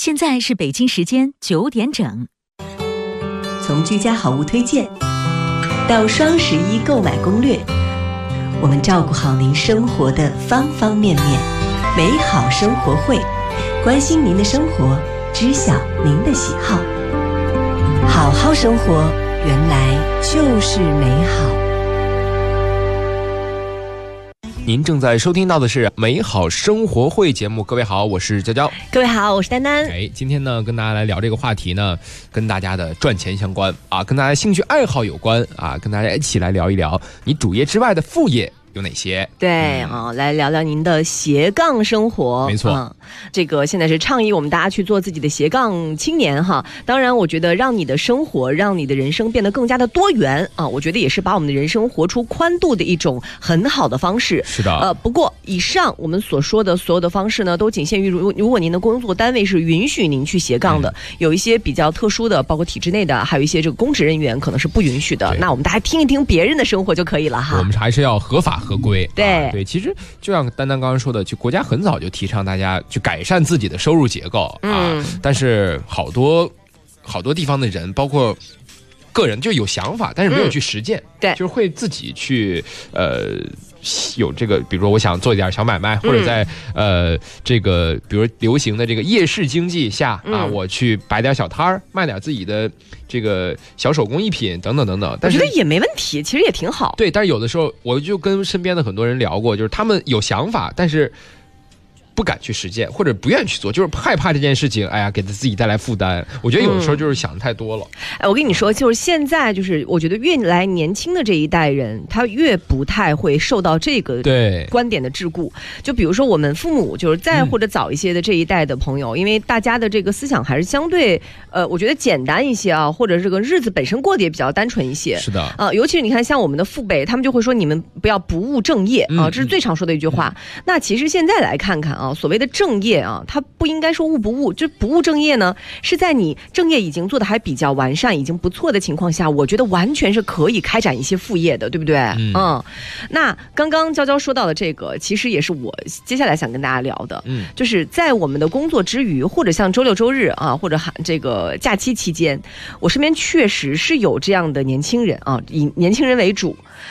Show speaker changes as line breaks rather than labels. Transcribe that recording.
现在是北京时间9点整。
从居家好物推荐到双11购买攻略，我们照顾好您生活的方方面面。美好生活会，关心您的生活，知晓您的喜好。好好生活，原来就是美好。
您正在收听到的是美好生活会节目。各位好，我是娇娇。
各位好，我是丹丹。
今天呢跟大家来聊这个话题呢，跟大家的赚钱相关啊，跟大家兴趣爱好有关啊，跟大家一起来聊一聊你主业之外的副业有哪些？
对来聊聊您的斜杠生活。
没错，
这个现在是倡议我们大家去做自己的斜杠青年哈。当然，我觉得让你的生活、让你的人生变得更加的多元啊，我觉得也是把我们的人生活出宽度的一种很好的方式。
是的。
不过以上我们所说的所有的方式呢，都仅限于如果您的工作单位是允许您去斜杠的，有一些比较特殊的，包括体制内的，还有一些这个公职人员可能是不允许的。那我们大家听一听别人的生活就可以了哈。
我们还是要合法合规。
对
对，其实就像丹丹刚刚说的，就国家很早就提倡大家去改善自己的收入结构啊，但是好多地方的人，包括个人就有想法，但是没有去实践，
对，
就是会自己去有这个，比如说我想做一点小买卖，或者在这个比如流行的这个夜市经济下啊，我去摆点小摊儿，卖点自己的这个小手工艺品等等等等。但是
我觉得也没问题，其实也挺好。
对，但是有的时候我就跟身边的很多人聊过，就是他们有想法，但是不敢去实践，或者不愿意去做，就是害怕这件事情，哎呀，给自己带来负担。我觉得有的时候就是想太多了。
我跟你说，就是现在，就是我觉得越来年轻的这一代人，他越不太会受到这个观点的桎梏。就比如说我们父母，就是再或者早一些的这一代的朋友，因为大家的这个思想还是相对我觉得简单一些啊，或者这个日子本身过得也比较单纯一些。
是的
尤其是你看，像我们的父辈，他们就会说你们不要不务正业啊，这是最常说的一句话。那其实现在来看看啊，所谓的正业啊，它不应该说务不务，就不务正业呢，是在你正业已经做得还比较完善，已经不错的情况下，我觉得完全是可以开展一些副业的，对不对？那刚刚娇娇说到的这个，其实也是我接下来想跟大家聊的，就是在我们的工作之余，或者像周六周日啊，或者这个假期期间，我身边确实是有这样的年轻人啊，以年轻人为主。